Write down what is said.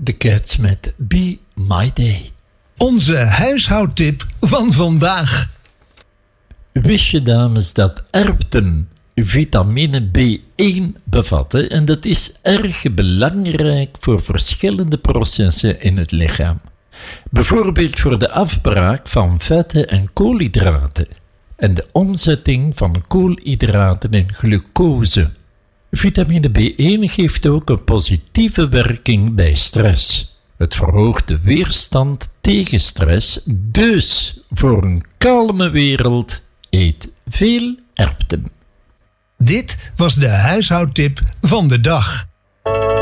The Cats met Be My Day. Onze huishoudtip van vandaag. Wist je, dames, dat erwten vitamine B1 bevatten? En dat is erg belangrijk voor verschillende processen in het lichaam. Bijvoorbeeld voor de afbraak van vetten en koolhydraten en de omzetting van koolhydraten in glucose. Vitamine B1 geeft ook een positieve werking bij stress. Het verhoogt de weerstand tegen stress, dus voor een kalme wereld eet veel erwten. Dit was de huishoudtip van de dag.